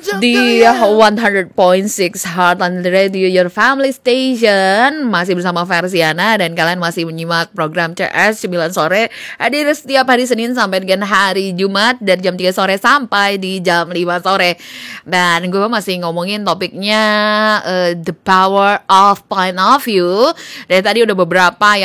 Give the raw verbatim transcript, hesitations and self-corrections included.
di one point six Heartland Radio, your family station. Masih bersama Versiana dan kalian masih menyimak program C S sembilan sore. Hadir setiap hari Senin sampai dengan hari Jumat dari jam tiga sore sampai di jam lima sore. Dan gue masih ngomongin topiknya uh, the power of point of view. Dari tadi udah beberapa